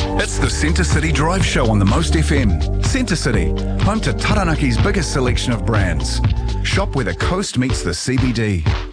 It's the Centre City Drive Show on the Most FM. Centre City, home to Taranaki's biggest selection of brands. Shop where the coast meets the CBD.